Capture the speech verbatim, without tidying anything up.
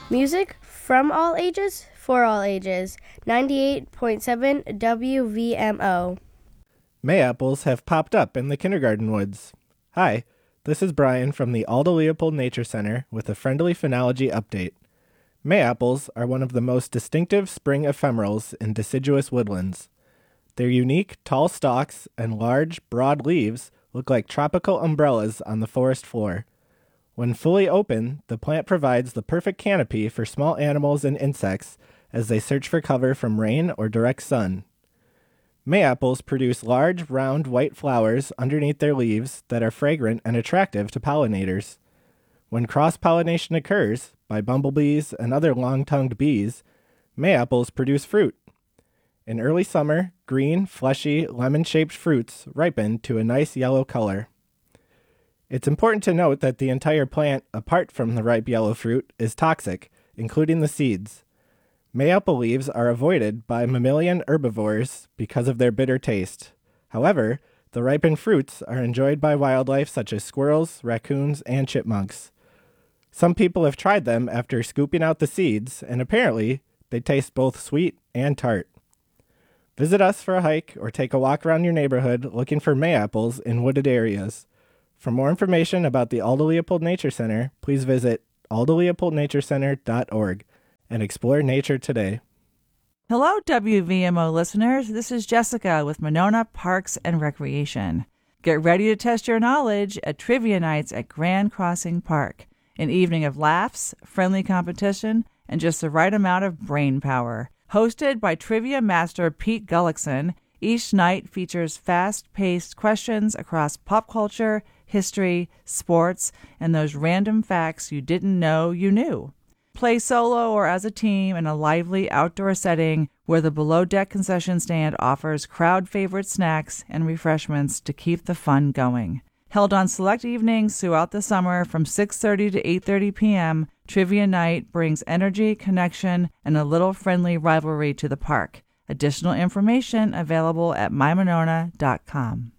Music from all ages, for all ages. ninety-eight point seven W V M O. Mayapples have popped up in the kindergarten woods. Hi, this is Brian from the Alda Leopold Nature Center with a friendly phenology update. Mayapples are one of the most distinctive spring ephemerals in deciduous woodlands. Their unique, tall stalks and large, broad leaves look like tropical umbrellas on the forest floor. When fully open, the plant provides the perfect canopy for small animals and insects as they search for cover from rain or direct sun. Mayapples produce large, round, white flowers underneath their leaves that are fragrant and attractive to pollinators. When cross-pollination occurs by bumblebees and other long-tongued bees, mayapples produce fruit. In early summer, green, fleshy, lemon-shaped fruits ripen to a nice yellow color. It's important to note that the entire plant, apart from the ripe yellow fruit, is toxic, including the seeds. Mayapple leaves are avoided by mammalian herbivores because of their bitter taste. However, the ripened fruits are enjoyed by wildlife such as squirrels, raccoons, and chipmunks. Some people have tried them after scooping out the seeds, and apparently, they taste both sweet and tart. Visit us for a hike or take a walk around your neighborhood looking for mayapples in wooded areas. For more information about the Alda Leopold Nature Center, please visit alda leopold nature center dot org and explore nature today. Hello, W V M O listeners. This is Jessica with Monona Parks and Recreation. Get ready to test your knowledge at Trivia Nights at Grand Crossing Park. An evening of laughs, friendly competition, and just the right amount of brain power. Hosted by trivia master Pete Gullickson, each night features fast-paced questions across pop culture, history, sports, and those random facts you didn't know you knew. Play solo or as a team in a lively outdoor setting where the below-deck concession stand offers crowd-favorite snacks and refreshments to keep the fun going. Held on select evenings throughout the summer from six thirty to eight thirty p.m., Trivia Night brings energy, connection, and a little friendly rivalry to the park. Additional information available at my monona dot com.